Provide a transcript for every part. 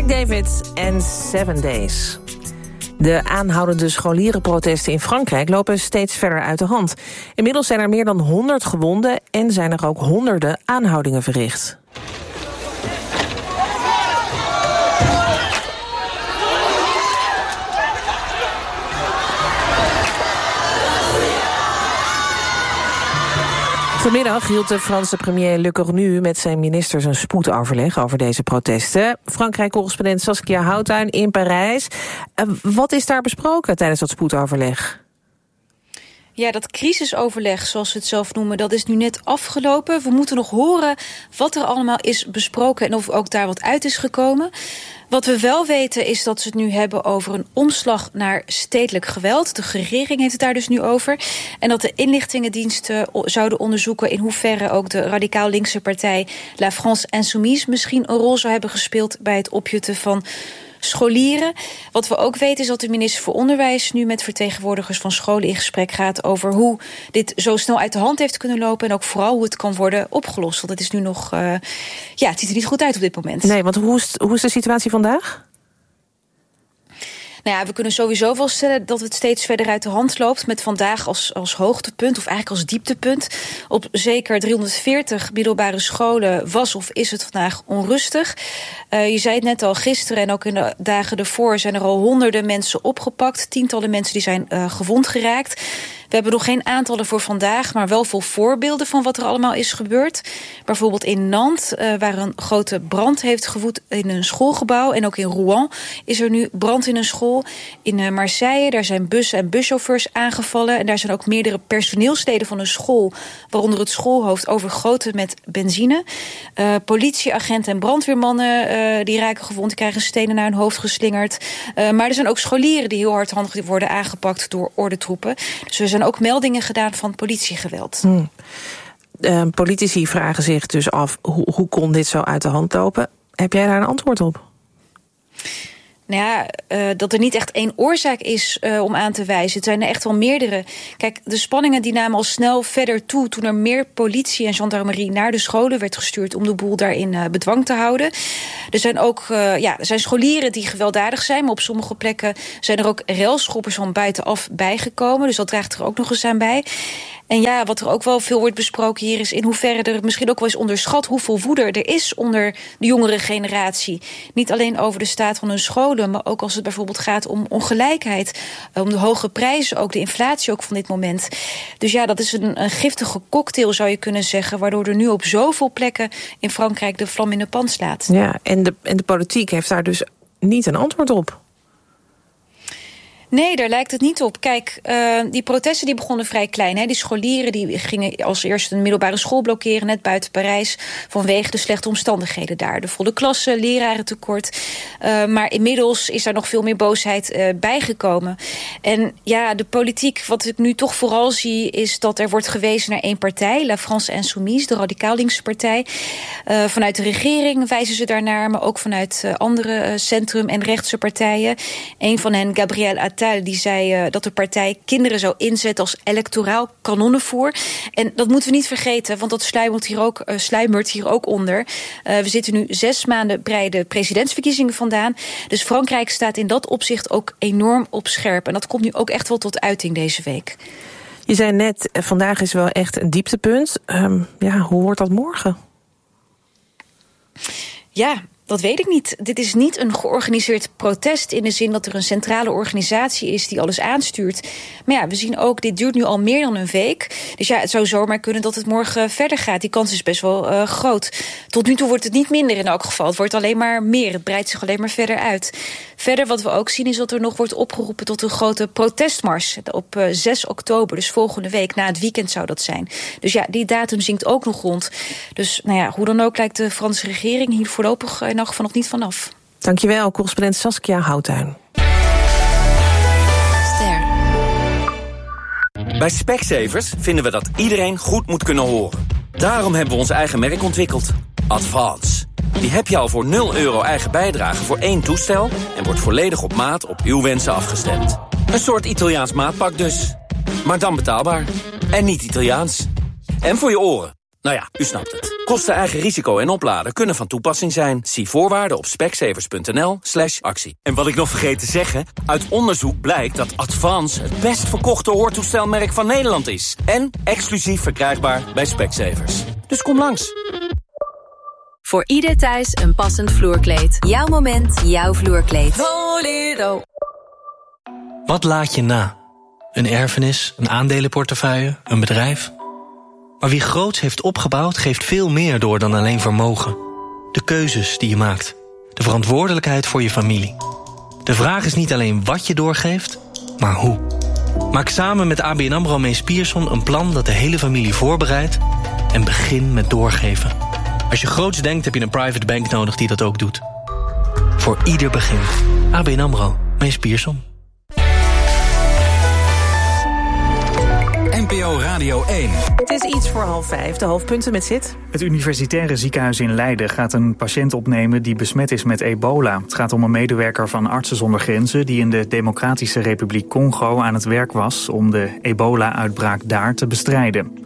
Craig David en 7 Days. De aanhoudende scholierenprotesten in Frankrijk lopen steeds verder uit de hand. Inmiddels zijn er meer dan 100 gewonden en zijn er ook honderden aanhoudingen verricht. Vanmiddag hield de Franse premier Le Cornu met zijn ministers een spoedoverleg over deze protesten. Frankrijk-correspondent Saskia Houtuin in Parijs. Wat is daar besproken tijdens dat spoedoverleg? Ja, dat crisisoverleg, zoals ze het zelf noemen, dat is nu net afgelopen. We moeten nog horen wat er allemaal is besproken en of ook daar wat uit is gekomen. Wat we wel weten is dat ze het nu hebben over een omslag naar stedelijk geweld. De regering heeft het daar dus nu over. En dat de inlichtingendiensten zouden onderzoeken in hoeverre ook de radicaal linkse partij La France Insoumise misschien een rol zou hebben gespeeld bij het opjutten van scholieren. Wat we ook weten is dat de minister voor Onderwijs nu met vertegenwoordigers van scholen in gesprek gaat over hoe dit zo snel uit de hand heeft kunnen lopen en ook vooral hoe het kan worden opgelost. Want het is nu nog, het ziet er niet goed uit op dit moment. Nee, want hoe is de situatie vandaag? Nou ja, we kunnen sowieso wel stellen dat het steeds verder uit de hand loopt. Met vandaag als hoogtepunt, of eigenlijk als dieptepunt. Op zeker 340 middelbare scholen was of is het vandaag onrustig. Je zei het net al, gisteren en ook in de dagen ervoor zijn er al honderden mensen opgepakt. Tientallen mensen die zijn gewond geraakt. We hebben nog geen aantallen voor vandaag, maar wel veel voorbeelden van wat er allemaal is gebeurd. Bijvoorbeeld in Nantes, waar een grote brand heeft gewoed in een schoolgebouw. En ook in Rouen is er nu brand in een school. In Marseille, daar zijn bussen en buschauffeurs aangevallen. En daar zijn ook meerdere personeelsleden van een school, waaronder het schoolhoofd, overgoten met benzine. Politieagenten en brandweermannen die raken gewond, die krijgen stenen naar hun hoofd geslingerd. Maar er zijn ook scholieren die heel hardhandig worden aangepakt door ordentroepen. Dus er zijn ook meldingen gedaan van politiegeweld. Politici vragen zich dus af, hoe kon dit zo uit de hand lopen? Heb jij daar een antwoord op? Nou ja, dat er niet echt één oorzaak is om aan te wijzen. Het zijn er echt wel meerdere. Kijk, de spanningen die namen al snel verder toe toen er meer politie en gendarmerie naar de scholen werd gestuurd om de boel daarin bedwang te houden. Er zijn ook er zijn scholieren die gewelddadig zijn, maar op sommige plekken zijn er ook railschoppers van buitenaf bijgekomen. Dus dat draagt er ook nog eens aan bij. En ja, wat er ook wel veel wordt besproken hier is in hoeverre er misschien ook wel eens onderschat hoeveel woede er is onder de jongere generatie. Niet alleen over de staat van hun scholen, maar ook als het bijvoorbeeld gaat om ongelijkheid, om de hoge prijzen, ook de inflatie ook van dit moment. Dus ja, dat is een giftige cocktail, zou je kunnen zeggen, waardoor er nu op zoveel plekken in Frankrijk de vlam in de pan slaat. Ja, en de politiek heeft daar dus niet een antwoord op. Nee, daar lijkt het niet op. Kijk, die protesten die begonnen vrij klein. Hè. Die scholieren die gingen als eerste een middelbare school blokkeren, net buiten Parijs, vanwege de slechte omstandigheden daar. De volle klasse, lerarentekort. Maar inmiddels is daar nog veel meer boosheid bijgekomen. En ja, de politiek, wat ik nu toch vooral zie, is dat er wordt gewezen naar één partij, La France Insoumise, de radicaal linkse partij. Vanuit de regering wijzen ze daarnaar, maar ook vanuit andere centrum- en rechtse partijen. Een van hen, Gabriel Attal, die zei dat de partij kinderen zou inzetten als electoraal kanonnenvoer. En dat moeten we niet vergeten, want dat sluimert hier ook onder. We zitten nu 6 maanden bij de presidentsverkiezingen vandaan. Dus Frankrijk staat in dat opzicht ook enorm op scherp. En dat komt nu ook echt wel tot uiting deze week. Je zei net, vandaag is wel echt een dieptepunt. Hoe wordt dat morgen? Ja, dat weet ik niet. Dit is niet een georganiseerd protest in de zin dat er een centrale organisatie is die alles aanstuurt. Maar ja, we zien ook, dit duurt nu al meer dan een week. Dus ja, het zou zomaar kunnen dat het morgen verder gaat. Die kans is best wel groot. Tot nu toe wordt het niet minder in elk geval. Het wordt alleen maar meer. Het breidt zich alleen maar verder uit. Verder wat we ook zien is dat er nog wordt opgeroepen tot een grote protestmars op 6 oktober. Dus volgende week, na het weekend zou dat zijn. Dus ja, die datum zinkt ook nog rond. Dus nou ja, hoe dan ook lijkt de Franse regering hier voorlopig in elk geval nog niet vanaf. Dankjewel, correspondent Saskia Houtuin. Bij Specsavers vinden we dat iedereen goed moet kunnen horen. Daarom hebben we ons eigen merk ontwikkeld. Advance. Die heb je al voor €0 eigen bijdrage voor 1 toestel en wordt volledig op maat op uw wensen afgestemd. Een soort Italiaans maatpak dus. Maar dan betaalbaar. En niet Italiaans. En voor je oren. Nou ja, u snapt het. Kosten, eigen risico en opladen kunnen van toepassing zijn. Zie voorwaarden op specsavers.nl/actie. En wat ik nog vergeet te zeggen, uit onderzoek blijkt dat Advance het best verkochte hoortoestelmerk van Nederland is. En exclusief verkrijgbaar bij Specsavers. Dus kom langs. Voor ieder thuis een passend vloerkleed. Jouw moment, jouw vloerkleed. Solido. Wat laat je na? Een erfenis, een aandelenportefeuille, een bedrijf? Maar wie groots heeft opgebouwd, geeft veel meer door dan alleen vermogen. De keuzes die je maakt. De verantwoordelijkheid voor je familie. De vraag is niet alleen wat je doorgeeft, maar hoe. Maak samen met ABN AMRO Mees Pierson een plan dat de hele familie voorbereidt. En begin met doorgeven. Als je groots denkt, heb je een private bank nodig die dat ook doet. Voor ieder begin. ABN AMRO Mees Pierson. NPO Radio 1. Het is iets voor 4:30, de hoofdpunten met Sid. Het universitaire ziekenhuis in Leiden gaat een patiënt opnemen die besmet is met ebola. Het gaat om een medewerker van Artsen zonder Grenzen die in de Democratische Republiek Congo aan het werk was om de ebola-uitbraak daar te bestrijden.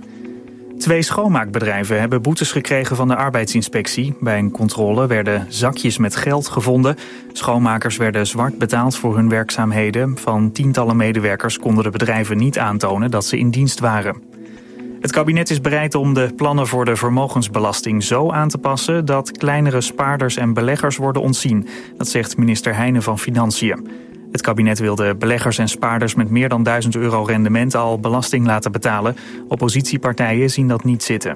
2 schoonmaakbedrijven hebben boetes gekregen van de arbeidsinspectie. Bij een controle werden zakjes met geld gevonden. Schoonmakers werden zwart betaald voor hun werkzaamheden. Van tientallen medewerkers konden de bedrijven niet aantonen dat ze in dienst waren. Het kabinet is bereid om de plannen voor de vermogensbelasting zo aan te passen dat kleinere spaarders en beleggers worden ontzien. Dat zegt minister Heijnen van Financiën. Het kabinet wil de beleggers en spaarders met meer dan €1000 rendement al belasting laten betalen. Oppositiepartijen zien dat niet zitten.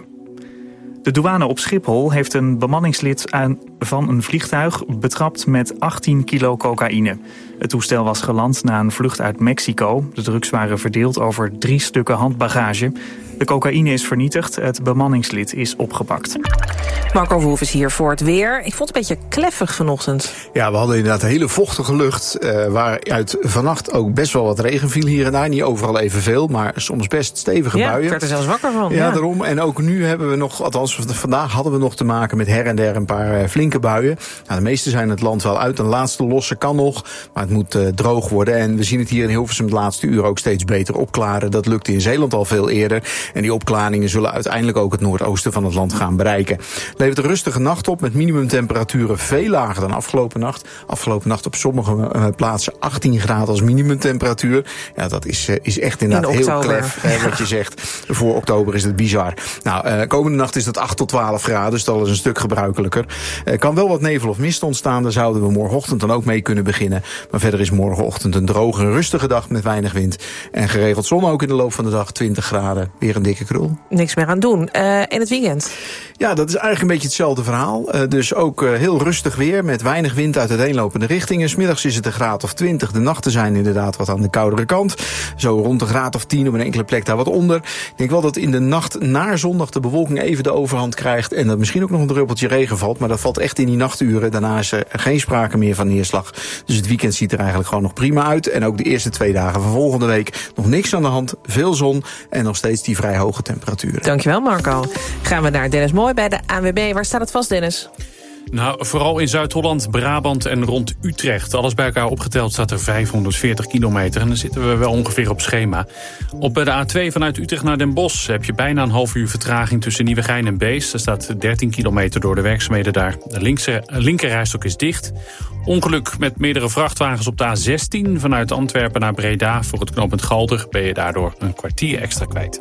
De douane op Schiphol heeft een bemanningslid van een vliegtuig betrapt met 18 kilo cocaïne. Het toestel was geland na een vlucht uit Mexico. De drugs waren verdeeld over 3 stukken handbagage. De cocaïne is vernietigd, het bemanningslid is opgepakt. Marco Verhoef is hier voor het weer. Ik vond het een beetje kleffig vanochtend. Ja, we hadden inderdaad een hele vochtige lucht, waaruit vannacht ook best wel wat regen viel hier en daar. Niet overal evenveel, maar soms best stevige buien. Ja, ik werd er zelfs wakker van. Ja, daarom. En ook nu hebben we nog, althans vandaag hadden we nog te maken met her en der een paar flinke buien. Nou, de meeste zijn het land wel uit. Een laatste losse kan nog, maar het moet droog worden. En we zien het hier in Hilversum de laatste uren ook steeds beter opklaren. Dat lukte in Zeeland al veel eerder. En die opklaringen zullen uiteindelijk ook het noordoosten van het land gaan bereiken. Het levert een rustige nacht op met minimumtemperaturen veel lager dan afgelopen nacht. Afgelopen nacht op sommige plaatsen 18 graden als minimumtemperatuur. Ja, dat is echt inderdaad heel klef, wat je zegt. Voor oktober is het bizar. Nou, komende nacht is dat 8 tot 12 graden, dus dat is een stuk gebruikelijker. Kan wel wat nevel of mist ontstaan, daar zouden we morgenochtend dan ook mee kunnen beginnen. Maar verder is morgenochtend een droge, rustige dag met weinig wind. En geregeld zon ook in de loop van de dag, 20 graden. Weer een dikke krul. Niks meer aan doen. In het weekend? Ja, dat is eigenlijk een beetje hetzelfde verhaal. Dus ook heel rustig weer met weinig wind uit uiteenlopende richtingen. 's Middags is het een graad of 20. De nachten zijn inderdaad wat aan de koudere kant. Zo rond een graad of 10, op een enkele plek daar wat onder. Ik denk wel dat in de nacht naar zondag de bewolking even de overhand krijgt. En dat misschien ook nog een druppeltje regen valt. Maar dat valt echt in die nachturen. Daarna is er geen sprake meer van neerslag. Dus het weekend ziet er eigenlijk gewoon nog prima uit. En ook de eerste 2 dagen van volgende week nog niks aan de hand. Veel zon en nog steeds die vrij hoge temperaturen. Dankjewel, Marco. Gaan we naar Dennis Mooi bij de ANWB. Waar staat het vast, Dennis? Nou, vooral in Zuid-Holland, Brabant en rond Utrecht. Alles bij elkaar opgeteld staat er 540 kilometer. En dan zitten we wel ongeveer op schema. Op de A2 vanuit Utrecht naar Den Bosch heb je bijna een half uur vertraging tussen Nieuwegein en Beest. Er staat 13 kilometer door de werkzaamheden daar. De linkerrijstok is dicht. Ongeluk met meerdere vrachtwagens op de A16 vanuit Antwerpen naar Breda. Voor het knooppunt Galder ben je daardoor een kwartier extra kwijt.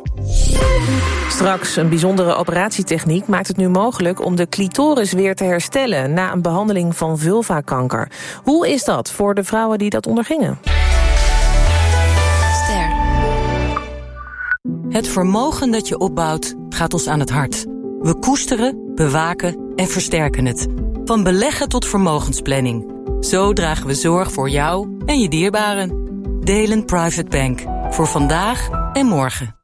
Straks een bijzondere operatietechniek maakt het nu mogelijk om de clitoris weer te herstellen na een behandeling van vulvakanker. Hoe is dat voor de vrouwen die dat ondergingen? Ster. Het vermogen dat je opbouwt gaat ons aan het hart. We koesteren, bewaken en versterken het. Van beleggen tot vermogensplanning. Zo dragen we zorg voor jou en je dierbaren. Delen Private Bank. Voor vandaag en morgen.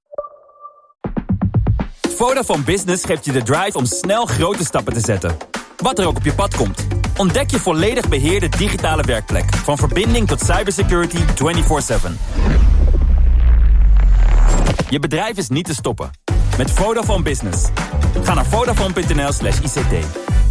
Vodafone Business geeft je de drive om snel grote stappen te zetten. Wat er ook op je pad komt. Ontdek je volledig beheerde digitale werkplek. Van verbinding tot cybersecurity 24/7. Je bedrijf is niet te stoppen. Met Vodafone Business. Ga naar vodafone.nl/ICT.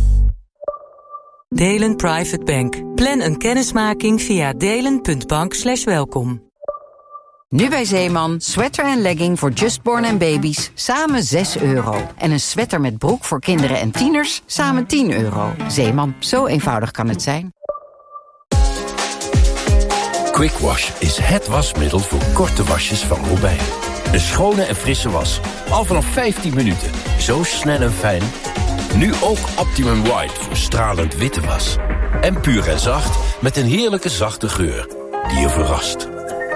Delen Private Bank. Plan een kennismaking via delen.bank/welkom. Nu bij Zeeman, sweater en legging voor Justborn en baby's, samen €6. En een sweater met broek voor kinderen en tieners, samen €10. Zeeman, zo eenvoudig kan het zijn. Quick Wash is het wasmiddel voor korte wasjes van Robijn. Een schone en frisse was, al vanaf 15 minuten. Zo snel en fijn. Nu ook Optimum White voor stralend witte was. En puur en zacht met een heerlijke zachte geur die je verrast.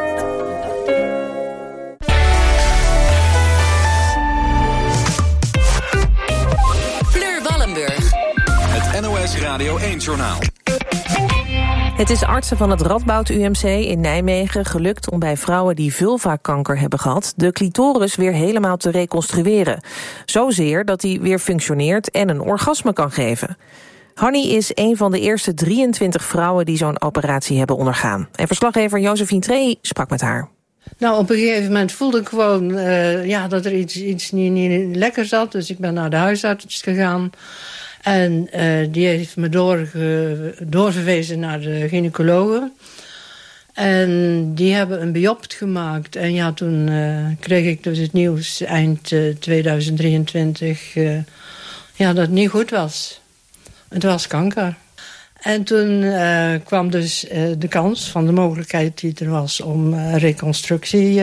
Fleur Wallenburg. Het NOS Radio 1-journaal. Het is artsen van het Radboud UMC in Nijmegen gelukt om bij vrouwen die vulvakanker hebben gehad de clitoris weer helemaal te reconstrueren. Zozeer dat die weer functioneert en een orgasme kan geven. Hanny is een van de eerste 23 vrouwen die zo'n operatie hebben ondergaan. En verslaggever Josephine Trey sprak met haar. Nou, op een gegeven moment voelde ik gewoon dat er iets niet lekker zat. Dus ik ben naar de huisarts gegaan. En die heeft me doorverwezen naar de gynaecologen. En die hebben een biopt gemaakt. En ja, toen kreeg ik dus het nieuws eind 2023... dat het niet goed was. Het was kanker. En toen kwam dus de kans van de mogelijkheid die er was om reconstructie...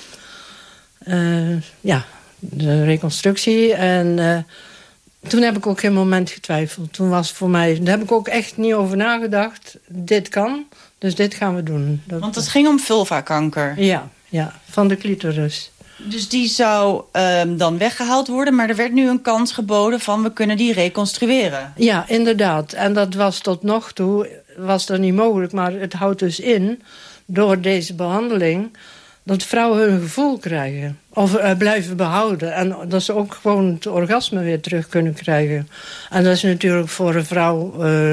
de reconstructie. En toen heb ik ook geen moment getwijfeld. Toen was voor mij, daar heb ik ook echt niet over nagedacht. Dit kan, dus dit gaan we doen. Want het ging om vulvakanker? Ja, van de clitoris. Dus die zou dan weggehaald worden, maar er werd nu een kans geboden van we kunnen die reconstrueren. Ja, inderdaad. En dat was tot nog toe was dat niet mogelijk. Maar het houdt dus in, door deze behandeling, dat vrouwen hun gevoel krijgen. Of blijven behouden. En dat ze ook gewoon het orgasme weer terug kunnen krijgen. En dat is natuurlijk voor een vrouw,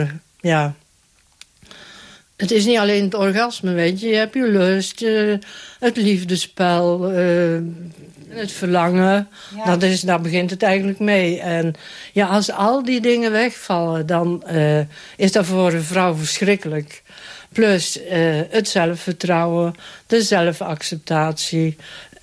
het is niet alleen het orgasme, weet je. Je hebt je lust, het liefdespel, het verlangen. Ja. Daar begint het eigenlijk mee. En ja, als al die dingen wegvallen, dan is dat voor een vrouw verschrikkelijk. Plus het zelfvertrouwen, de zelfacceptatie.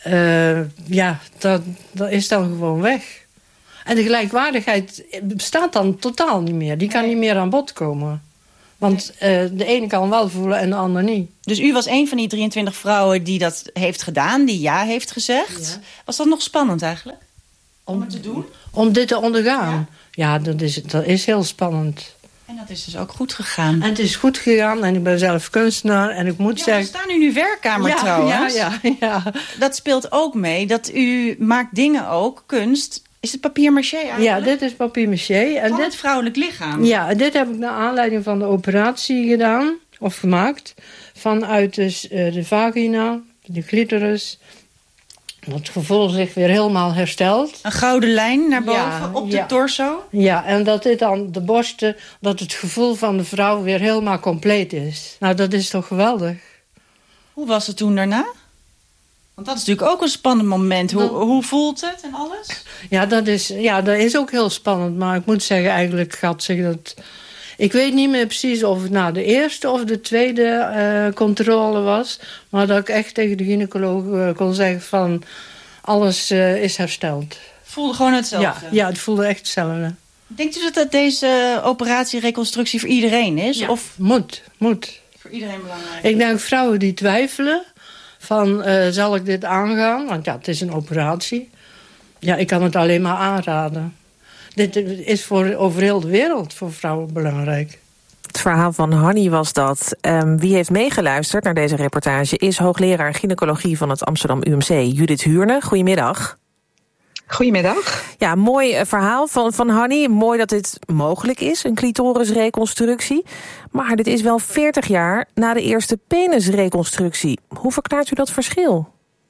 Dat is dan gewoon weg. En de gelijkwaardigheid bestaat dan totaal niet meer. Die kan niet meer aan bod komen. Want de ene kan wel voelen en de ander niet. Dus u was een van die 23 vrouwen die dat heeft gedaan, die ja heeft gezegd. Ja. Was dat nog spannend eigenlijk? Om het te doen? Om dit te ondergaan? Ja, dat is heel spannend. En dat is dus ook goed gegaan. En het is goed gegaan en ik ben zelf kunstenaar. En ik moet zeggen... We staan in uw werkkamer trouwens. Ja. Dat speelt ook mee, dat u maakt dingen ook, kunst... Is het papier-maché eigenlijk? Ja, dit is papier-maché. Van het vrouwelijk lichaam? Ja, dit heb ik naar aanleiding van de operatie gedaan, of gemaakt. Vanuit dus, de vagina, de clitoris. Dat het gevoel zich weer helemaal herstelt. Een gouden lijn naar boven, op de torso? Ja, en dat dit dan de borsten, dat het gevoel van de vrouw weer helemaal compleet is. Nou, dat is toch geweldig. Hoe was het toen daarna? Want dat is natuurlijk ook een spannend moment. Hoe voelt het en alles? Ja, dat is ook heel spannend. Maar ik moet zeggen, eigenlijk gaat zich dat... Ik weet niet meer precies of het na de eerste of de tweede controle was. Maar dat ik echt tegen de gynaecoloog kon zeggen van... alles is hersteld. Voelde gewoon hetzelfde? Ja, het voelde echt hetzelfde. Denkt u dat deze operatie-reconstructie voor iedereen is? Ja, of moet. Voor iedereen belangrijk? Ik denk vrouwen die twijfelen... van zal ik dit aangaan? Want ja, het is een operatie. Ja, ik kan het alleen maar aanraden. Dit is over heel de wereld voor vrouwen belangrijk. Het verhaal van Hanny was dat. Wie heeft meegeluisterd naar deze reportage... is hoogleraar gynaecologie van het Amsterdam UMC, Judith Huurne. Goedemiddag. Goedemiddag. Ja, mooi verhaal van Hanny. Mooi dat dit mogelijk is, een clitorisreconstructie. Maar dit is wel 40 jaar na de eerste penisreconstructie. Hoe verklaart u dat verschil?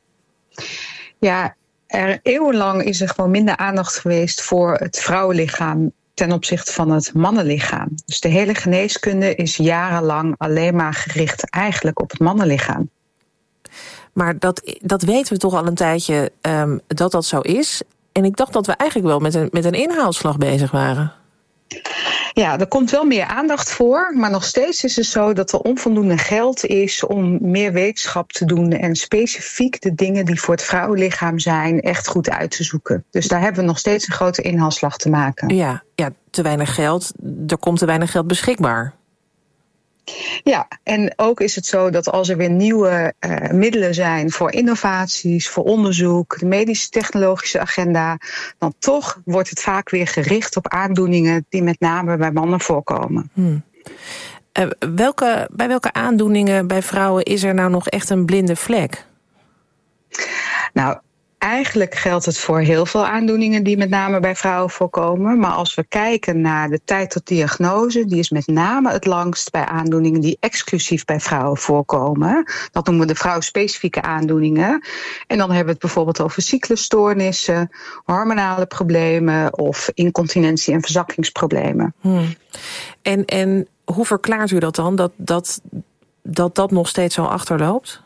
Ja, eeuwenlang is er gewoon minder aandacht geweest voor het vrouwenlichaam ten opzichte van het mannenlichaam. Dus de hele geneeskunde is jarenlang alleen maar gericht eigenlijk op het mannenlichaam. Maar dat weten we toch al een tijdje dat zo is. En ik dacht dat we eigenlijk wel met een inhaalslag bezig waren. Ja, er komt wel meer aandacht voor, maar nog steeds is het zo dat er onvoldoende geld is om meer wetenschap te doen en specifiek de dingen die voor het vrouwenlichaam zijn echt goed uit te zoeken. Dus daar hebben we nog steeds een grote inhaalslag te maken. Ja, te weinig geld. Er komt te weinig geld beschikbaar. Ja, en ook is het zo dat als er weer nieuwe middelen zijn voor innovaties, voor onderzoek, de medische technologische agenda, dan toch wordt het vaak weer gericht op aandoeningen die met name bij mannen voorkomen. Bij welke aandoeningen bij vrouwen is er nou nog echt een blinde vlek? Nou, eigenlijk geldt het voor heel veel aandoeningen die met name bij vrouwen voorkomen. Maar als we kijken naar de tijd tot diagnose, die is met name het langst bij aandoeningen die exclusief bij vrouwen voorkomen. Dat noemen we de vrouwspecifieke aandoeningen. En dan hebben we het bijvoorbeeld over cyclusstoornissen, hormonale problemen of incontinentie- en verzakkingsproblemen. En hoe verklaart u dat dan, dat nog steeds zo achterloopt?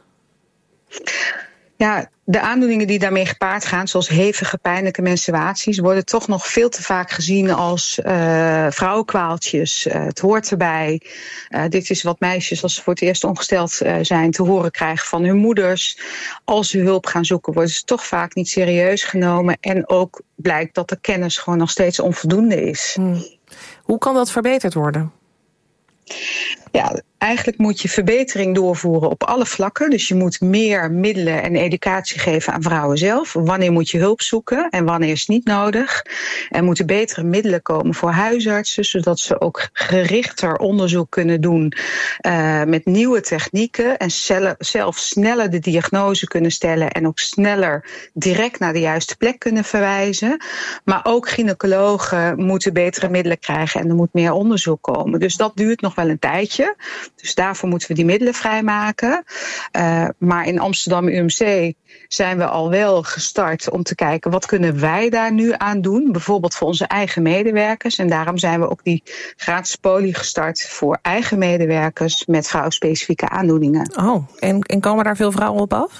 Ja, de aandoeningen die daarmee gepaard gaan, zoals hevige pijnlijke menstruaties, worden toch nog veel te vaak gezien als vrouwenkwaaltjes. Het hoort erbij. Dit is wat meisjes, als ze voor het eerst ongesteld zijn, te horen krijgen van hun moeders. Als ze hulp gaan zoeken, worden ze toch vaak niet serieus genomen. En ook blijkt dat de kennis gewoon nog steeds onvoldoende is. Hoe kan dat verbeterd worden? Ja, eigenlijk moet je verbetering doorvoeren op alle vlakken. Dus je moet meer middelen en educatie geven aan vrouwen zelf. Wanneer moet je hulp zoeken en wanneer is het niet nodig? Er moeten betere middelen komen voor huisartsen, zodat ze ook gerichter onderzoek kunnen doen met nieuwe technieken. En zelf sneller de diagnose kunnen stellen en ook sneller direct naar de juiste plek kunnen verwijzen. Maar ook gynaecologen moeten betere middelen krijgen en er moet meer onderzoek komen. Dus dat duurt nog wel een tijdje. Dus daarvoor moeten we die middelen vrijmaken. Maar in Amsterdam UMC zijn we al wel gestart om te kijken wat kunnen wij daar nu aan doen. Bijvoorbeeld voor onze eigen medewerkers. En daarom zijn we ook die gratis poli gestart voor eigen medewerkers met vrouwspecifieke aandoeningen. Oh, en komen daar veel vrouwen op af?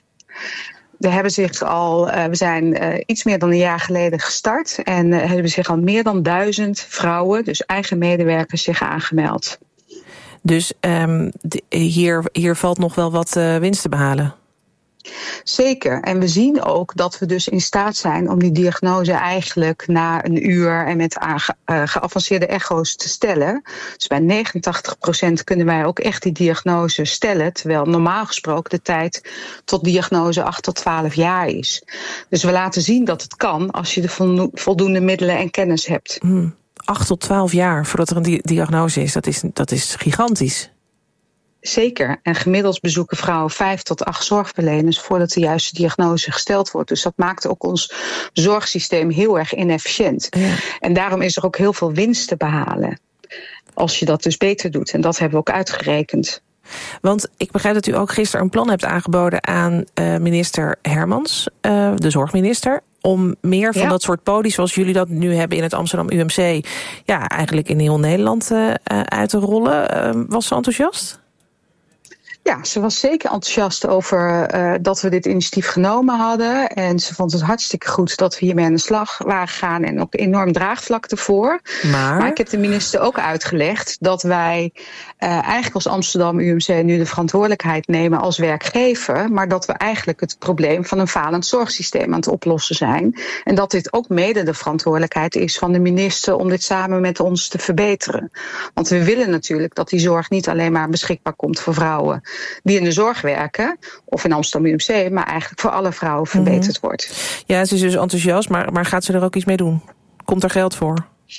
We zijn iets meer dan een jaar geleden gestart. En hebben zich al meer dan 1000 vrouwen, dus eigen medewerkers, zich aangemeld. Dus hier valt nog wel wat winst te behalen. Zeker. En we zien ook dat we dus in staat zijn om die diagnose eigenlijk na een uur en met geavanceerde echo's te stellen. Dus bij 89% kunnen wij ook echt die diagnose stellen, terwijl normaal gesproken de tijd tot diagnose 8 tot 12 jaar is. Dus we laten zien dat het kan als je de voldoende middelen en kennis hebt. 8 tot 12 jaar voordat er een diagnose is, dat is gigantisch. Zeker. En gemiddeld bezoeken vrouwen 5 tot 8 zorgverleners voordat de juiste diagnose gesteld wordt. Dus dat maakt ook ons zorgsysteem heel erg inefficiënt. Ja. En daarom is er ook heel veel winst te behalen als je dat dus beter doet. En dat hebben we ook uitgerekend. Want ik begrijp dat u ook gisteren een plan hebt aangeboden aan minister Hermans, de zorgminister, om meer van dat soort podi's zoals jullie dat nu hebben in het Amsterdam UMC, eigenlijk in heel Nederland uit te rollen. Was ze enthousiast? Ja, ze was zeker enthousiast over dat we dit initiatief genomen hadden. En ze vond het hartstikke goed dat we hiermee aan de slag waren gegaan. En ook enorm draagvlak ervoor. Maar ik heb de minister ook uitgelegd dat wij eigenlijk als Amsterdam UMC nu de verantwoordelijkheid nemen als werkgever. Maar dat we eigenlijk het probleem van een falend zorgsysteem aan het oplossen zijn. En dat dit ook mede de verantwoordelijkheid is van de minister om dit samen met ons te verbeteren. Want we willen natuurlijk dat die zorg niet alleen maar beschikbaar komt voor vrouwen die in de zorg werken, of in Amsterdam UMC, maar eigenlijk voor alle vrouwen verbeterd wordt. Ja, ze is dus enthousiast, maar gaat ze er ook iets mee doen? Komt er geld voor?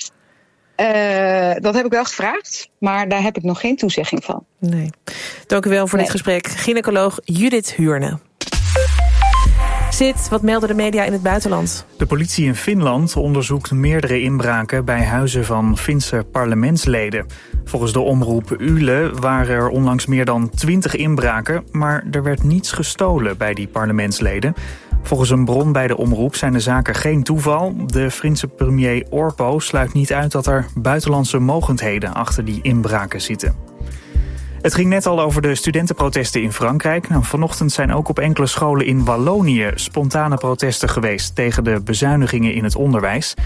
Dat heb ik wel gevraagd, maar daar heb ik nog geen toezegging van. Nee. Dank u wel voor dit gesprek. Gynaecoloog Judith Huurne. Wat melden de media in het buitenland? De politie in Finland onderzoekt meerdere inbraken bij huizen van Finse parlementsleden. Volgens de omroep Yle waren er onlangs meer dan 20 inbraken, maar er werd niets gestolen bij die parlementsleden. Volgens een bron bij de omroep zijn de zaken geen toeval. De Finse premier Orpo sluit niet uit dat er buitenlandse mogendheden achter die inbraken zitten. Het ging net al over de studentenprotesten in Frankrijk. Vanochtend zijn ook op enkele scholen in Wallonië spontane protesten geweest tegen de bezuinigingen in het onderwijs.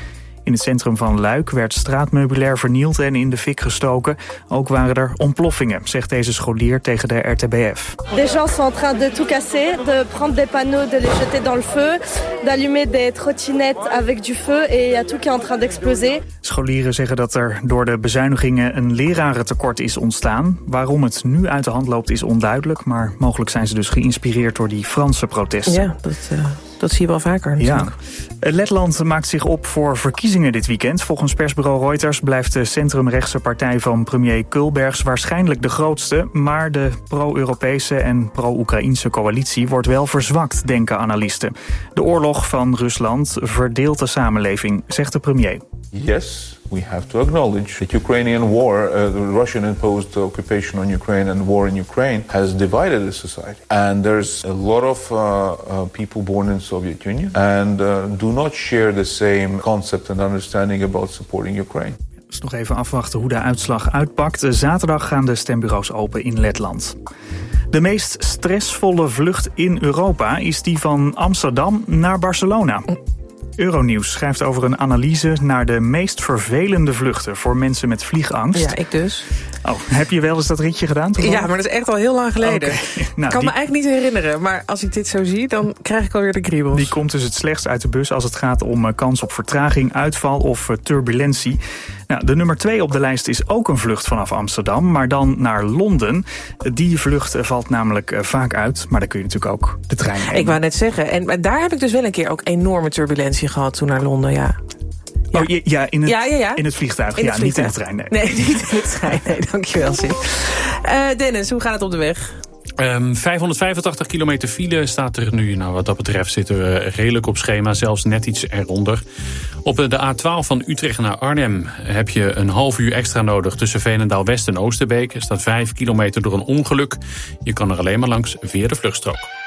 In het centrum van Luik werd straatmeubilair vernield en in de fik gestoken. Ook waren er ontploffingen, zegt deze scholier tegen de RTBF. Des gens sont en train de tout casser, de prendre des panneaux, de les jeter dans le feu, d'allumer des trottinettes avec du feu et il y a tout qui est en train d'exploser. Scholieren zeggen dat er door de bezuinigingen een lerarentekort is ontstaan. Waarom het nu uit de hand loopt is onduidelijk, maar mogelijk zijn ze dus geïnspireerd door die Franse protesten. Ja, dat zie je wel vaker natuurlijk. Ja. Letland maakt zich op voor verkiezingen dit weekend. Volgens persbureau Reuters blijft de centrumrechtse partij van premier Kulbergs waarschijnlijk de grootste. Maar de pro-Europese en pro-Oekraïnse coalitie wordt wel verzwakt, denken analisten. De oorlog van Rusland verdeelt de samenleving, zegt de premier. Yes, we have to acknowledge that Ukrainian war, the Russian-imposed occupation on Ukraine and war in Ukraine has divided the society. And there's a lot of people born in the Soviet Union and do not share the same concept and understanding about supporting Ukraine. Dus nog even afwachten hoe de uitslag uitpakt. Zaterdag gaan de stembureaus open in Letland. De meest stressvolle vlucht in Europa is die van Amsterdam naar Barcelona. Euronews schrijft over een analyse naar de meest vervelende vluchten voor mensen met vliegangst. Ja, ik dus. Oh, heb je wel eens dat ritje gedaan? Ja, maar dat is echt al heel lang geleden. Okay. Nou, ik kan me eigenlijk niet herinneren, maar als ik dit zo zie, dan krijg ik alweer de kriebels. Die komt dus het slechtst uit de bus als het gaat om kans op vertraging, uitval of turbulentie. Nou, de nummer 2 op de lijst is ook een vlucht vanaf Amsterdam, maar dan naar Londen. Die vlucht valt namelijk vaak uit, maar dan kun je natuurlijk ook de trein nemen. Ik wou net zeggen, en daar heb ik dus wel een keer ook enorme turbulentie gehad toen naar Londen, ja. Ja. Oh, in het vliegtuig. Niet in de trein. Nee, niet in de trein. Nee, dankjewel, Sid. Dennis, hoe gaat het op de weg? 585 kilometer file staat er nu. Nou, wat dat betreft zitten we redelijk op schema, zelfs net iets eronder. Op de A12 van Utrecht naar Arnhem heb je een half uur extra nodig tussen Veenendaal-West en Oosterbeek. Er staat 5 kilometer door een ongeluk. Je kan er alleen maar langs via de vluchtstrook.